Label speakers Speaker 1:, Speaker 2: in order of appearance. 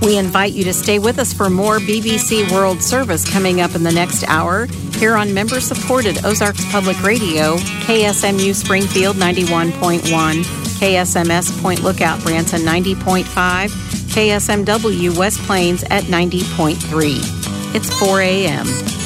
Speaker 1: We invite you to stay with us for more BBC World Service coming up in the next hour here on member-supported Ozarks Public Radio, KSMU Springfield 91.1, KSMS Point Lookout Branson 90.5, KSMW West Plains at 90.3. It's 4 a.m.